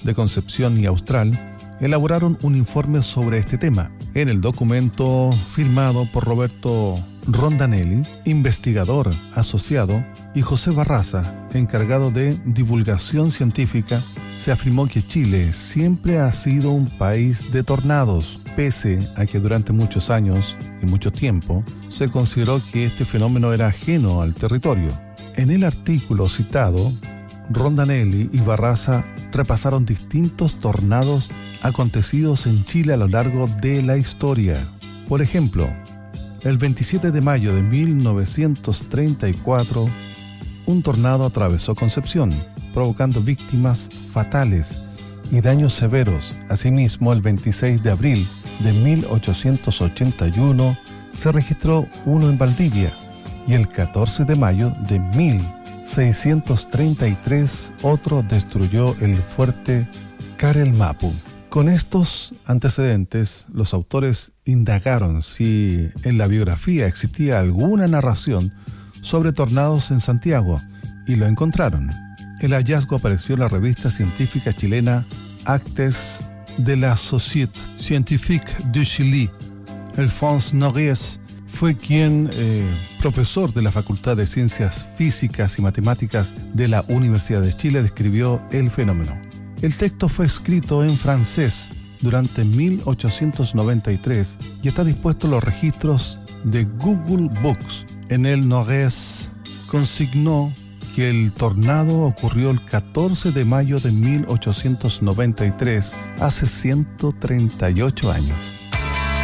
de Concepción y Austral elaboraron un informe sobre este tema. En el documento firmado por Roberto Rondanelli, investigador asociado, y José Barraza, encargado de divulgación científica, se afirmó que Chile siempre ha sido un país de tornados, pese a que durante muchos años y mucho tiempo se consideró que este fenómeno era ajeno al territorio. En el artículo citado, Rondanelli y Barraza repasaron distintos tornados acontecidos en Chile a lo largo de la historia. Por ejemplo, el 27 de mayo de 1934, un tornado atravesó Concepción, provocando víctimas fatales y daños severos. Asimismo, el 26 de abril de 1881 se registró uno en Valdivia y el 14 de mayo de 1633 otro destruyó el fuerte Carelmapu. Con estos antecedentes, los autores indagaron si en la biografía existía alguna narración sobre tornados en Santiago y lo encontraron. El hallazgo apareció en la revista científica chilena Actes de la Société Scientifique du Chili. Alphonse Nogués fue profesor de la Facultad de Ciencias Físicas y Matemáticas de la Universidad de Chile, describió el fenómeno. El texto fue escrito en francés durante 1893 y está dispuesto en los registros de Google Books. En él, Nogués consignó que el tornado ocurrió el 14 de mayo de 1893, hace 138 años.